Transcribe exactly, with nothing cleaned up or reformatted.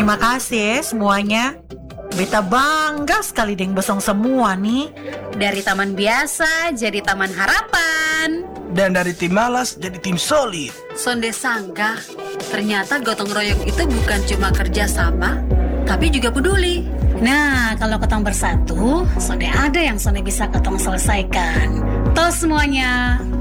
Terima kasih ya semuanya. Beta bangga sekali dengan besong semua nih. Dari taman biasa jadi taman harapan. Dan dari tim malas jadi tim solid. Sonde sangka, ternyata gotong royong itu bukan cuma kerja sama, tapi juga peduli. Nah, kalau ketong bersatu, sonde ada yang sonde bisa ketong selesaikan. Toh semuanya.